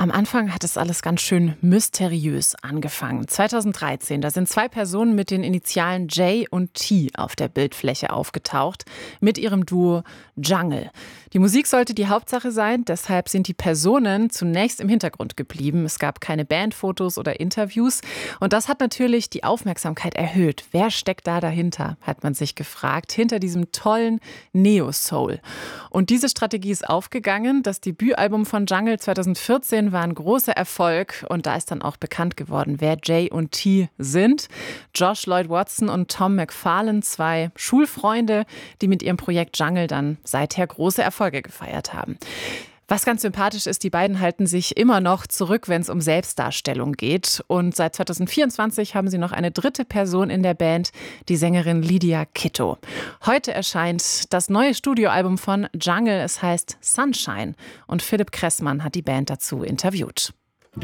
Am Anfang hat es alles ganz schön mysteriös angefangen. 2013, da sind 2 Personen mit den Initialen J und T auf der Bildfläche aufgetaucht, mit ihrem Duo Jungle. Die Musik sollte die Hauptsache sein, deshalb sind die Personen zunächst im Hintergrund geblieben. Es gab keine Bandfotos oder Interviews und das hat natürlich die Aufmerksamkeit erhöht. Wer steckt da dahinter, hat man sich gefragt, hinter diesem tollen Neo-Soul. Und diese Strategie ist aufgegangen. Das Debütalbum von Jungle 2014 war ein großer Erfolg und da ist dann auch bekannt geworden, wer J und T sind. Josh Lloyd Watson und Tom McFarlane, 2 Schulfreunde, die mit ihrem Projekt Jungle dann seither große Erfolge gefeiert haben. Was ganz sympathisch ist, die beiden halten sich immer noch zurück, wenn es um Selbstdarstellung geht. Und seit 2024 haben sie noch eine 3. Person in der Band, die Sängerin Lydia Kitto. Heute erscheint das neue Studioalbum von Jungle. Es heißt Sunshine. Und Philipp Kressmann hat die Band dazu interviewt.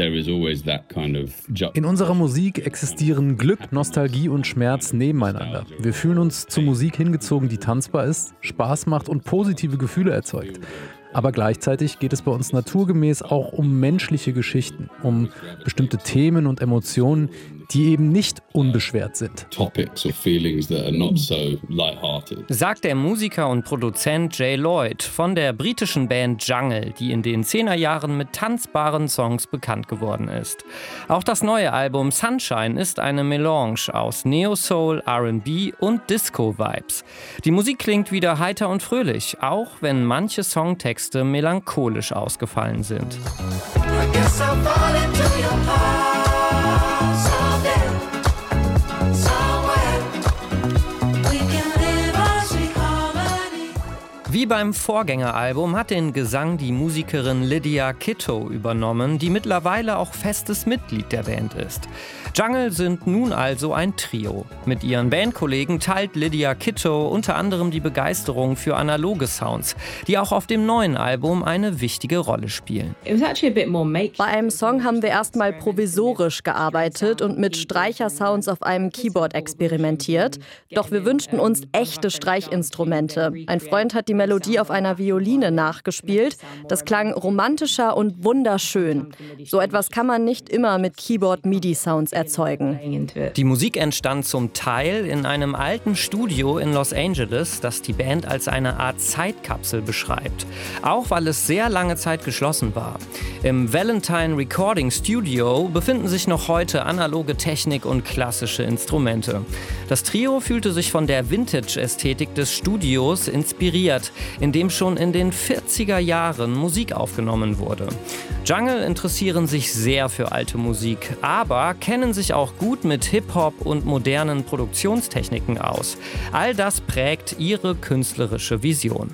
In unserer Musik existieren Glück, Nostalgie und Schmerz nebeneinander. Wir fühlen uns zu Musik hingezogen, die tanzbar ist, Spaß macht und positive Gefühle erzeugt. Aber gleichzeitig geht es bei uns naturgemäß auch um menschliche Geschichten, um bestimmte Themen und Emotionen, die eben nicht unbeschwert sind. Sagt der Musiker und Produzent Jay Lloyd von der britischen Band Jungle, die in den 10er Jahren mit tanzbaren Songs bekannt geworden ist. Auch das neue Album Sunshine ist eine Melange aus Neo-Soul, R&B und Disco-Vibes. Die Musik klingt wieder heiter und fröhlich, auch wenn manche Songtexte melancholisch ausgefallen sind. Wie beim Vorgängeralbum hat den Gesang die Musikerin Lydia Kitto übernommen, die mittlerweile auch festes Mitglied der Band ist. Jungle sind nun also ein Trio. Mit ihren Bandkollegen teilt Lydia Kitto unter anderem die Begeisterung für analoge Sounds, die auch auf dem neuen Album eine wichtige Rolle spielen. Bei einem Song haben wir erstmal provisorisch gearbeitet und mit Streichersounds auf einem Keyboard experimentiert. Doch wir wünschten uns echte Streichinstrumente. Ein Freund hat die Melodie auf einer Violine nachgespielt. Das klang romantischer und wunderschön. So etwas kann man nicht immer mit Keyboard-MIDI-Sounds erzeugen. Die Musik entstand zum Teil in einem alten Studio in Los Angeles, das die Band als eine Art Zeitkapsel beschreibt. Auch weil es sehr lange Zeit geschlossen war. Im Valentine Recording Studio befinden sich noch heute analoge Technik und klassische Instrumente. Das Trio fühlte sich von der Vintage-Ästhetik des Studios inspiriert, in dem schon in den 40er Jahren Musik aufgenommen wurde. Jungle interessieren sich sehr für alte Musik, aber kennen sich auch gut mit Hip-Hop und modernen Produktionstechniken aus. All das prägt ihre künstlerische Vision.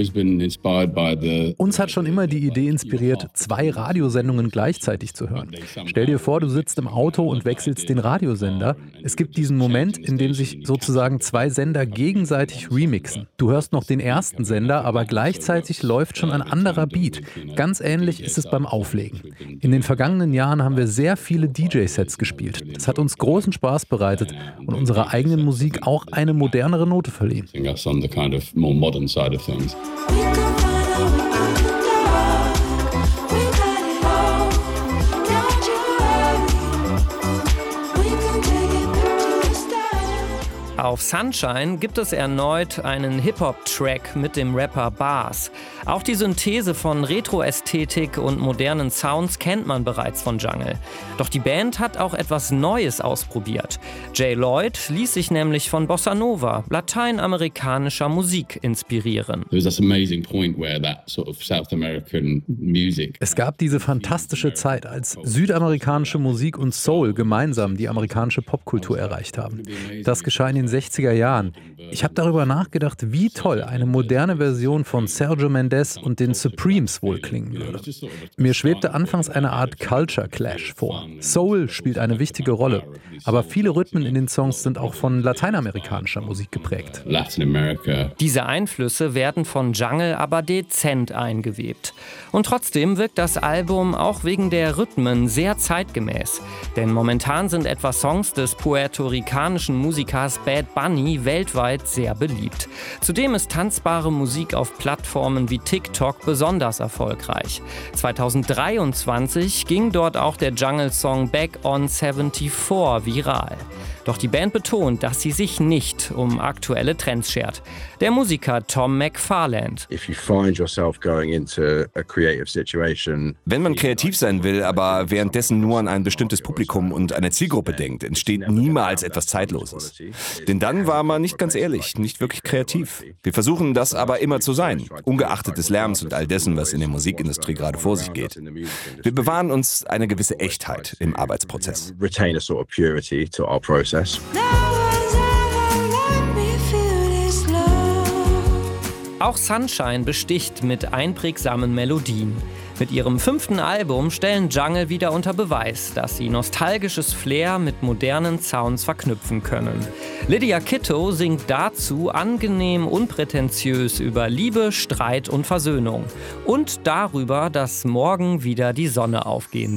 Uns hat schon immer die Idee inspiriert, 2 Radiosendungen gleichzeitig zu hören. Stell dir vor, du sitzt im Auto und wechselst den Radiosender. Es gibt diesen Moment, in dem sich sozusagen 2 Sender gegenseitig remixen. Du hörst noch den ersten Sender, aber gleichzeitig läuft schon ein anderer Beat. Ganz ähnlich ist es beim Auflegen. In den vergangenen Jahren haben wir sehr viele DJ-Sets gespielt. Das hat uns großen Spaß bereitet und unserer eigenen Musik auch eine modernere Note verliehen. Auf Sunshine gibt es erneut einen Hip-Hop-Track mit dem Rapper Bars. Auch die Synthese von Retro-Ästhetik und modernen Sounds kennt man bereits von Jungle. Doch die Band hat auch etwas Neues ausprobiert. Jay Lloyd ließ sich nämlich von Bossa Nova, lateinamerikanischer Musik, inspirieren. Es gab diese fantastische Zeit, als südamerikanische Musik und Soul gemeinsam die amerikanische Popkultur erreicht haben. Das geschah in den 60er Jahren. Ich habe darüber nachgedacht, wie toll eine moderne Version von Sergio Mendes und den Supremes wohl klingen würde. Mir schwebte anfangs eine Art Culture Clash vor. Soul spielt eine wichtige Rolle, aber viele Rhythmen in den Songs sind auch von lateinamerikanischer Musik geprägt. Diese Einflüsse werden von Jungle aber dezent eingewebt. Und trotzdem wirkt das Album auch wegen der Rhythmen sehr zeitgemäß. Denn momentan sind etwa Songs des puerto-ricanischen Musikers Bad Bad Bunny weltweit sehr beliebt. Zudem ist tanzbare Musik auf Plattformen wie TikTok besonders erfolgreich. 2023 ging dort auch der Jungle-Song Back on 74 viral. Doch die Band betont, dass sie sich nicht um aktuelle Trends schert. Der Musiker Tom McFarland. Wenn man kreativ sein will, aber währenddessen nur an ein bestimmtes Publikum und eine Zielgruppe denkt, entsteht niemals etwas Zeitloses. Denn dann war man nicht ganz ehrlich, nicht wirklich kreativ. Wir versuchen das aber immer zu sein, ungeachtet des Lärms und all dessen, was in der Musikindustrie gerade vor sich geht. Wir bewahren uns eine gewisse Echtheit im Arbeitsprozess. Auch Sunshine besticht mit einprägsamen Melodien. Mit ihrem 5. Album stellen Jungle wieder unter Beweis, dass sie nostalgisches Flair mit modernen Sounds verknüpfen können. Lydia Kitto singt dazu angenehm unprätentiös über Liebe, Streit und Versöhnung. Und darüber, dass morgen wieder die Sonne aufgehen